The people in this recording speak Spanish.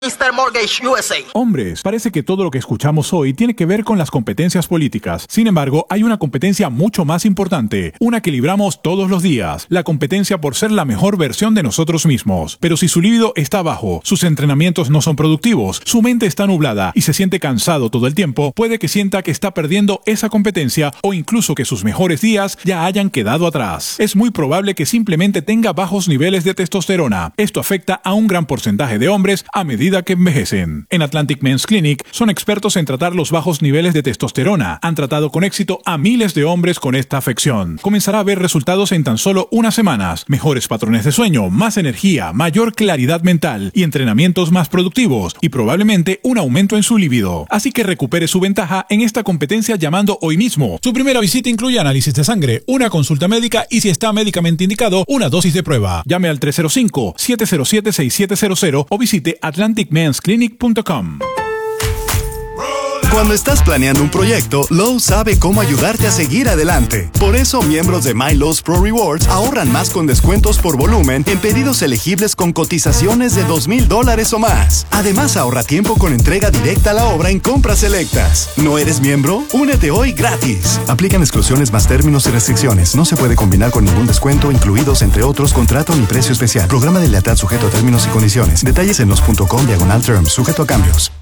Mr. Mortgage USA. Hombres, parece que todo lo que escuchamos hoy tiene que ver con las competencias políticas. Sin embargo, hay una competencia mucho más importante, una que libramos todos los días, la competencia por ser la mejor versión de nosotros mismos. Pero si su libido está bajo, sus entrenamientos no son productivos, su mente está nublada y se siente cansado todo el tiempo, puede que sienta que está perdiendo esa competencia o incluso que sus mejores días ya hayan quedado atrás. Es muy probable que simplemente tenga bajos niveles de testosterona. Esto afecta a un gran porcentaje de hombres a medida que envejecen. En Atlantic Men's Clinic son expertos en tratar los bajos niveles de testosterona. Han tratado con éxito a miles de hombres con esta afección. Comenzará a ver resultados en tan solo unas semanas. Mejores patrones de sueño, más energía, mayor claridad mental y entrenamientos más productivos y probablemente un aumento en su libido. Así que recupere su ventaja en esta competencia llamando hoy mismo. Su primera visita incluye análisis de sangre, una consulta médica y si está médicamente indicado, una dosis de prueba. Llame al 305-707-6700 o visite atlanticmansclinic.com. Cuando estás planeando un proyecto, Lowe's sabe cómo ayudarte a seguir adelante. Por eso, miembros de My Lowe's Pro Rewards ahorran más con descuentos por volumen en pedidos elegibles con cotizaciones de $2,000 o más. Además, ahorra tiempo con entrega directa a la obra en compras selectas. ¿No eres miembro? Únete hoy gratis. Aplican exclusiones más términos y restricciones. No se puede combinar con ningún descuento, incluidos, entre otros, contrato ni precio especial. Programa de lealtad sujeto a términos y condiciones. Detalles en los.com/terms, sujeto a cambios.